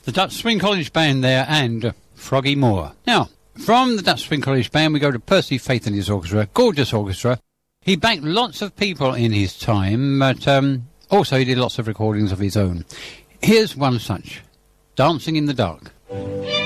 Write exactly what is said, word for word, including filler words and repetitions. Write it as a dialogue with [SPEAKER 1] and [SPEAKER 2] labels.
[SPEAKER 1] The Dutch Swing College Band there and Froggy Moore. Now, from the Dutch Swing College Band we go to Percy Faith and his orchestra. Gorgeous orchestra. He backed lots of people in his time, but um, also he did lots of recordings of his own. Here's one such, Dancing in the Dark.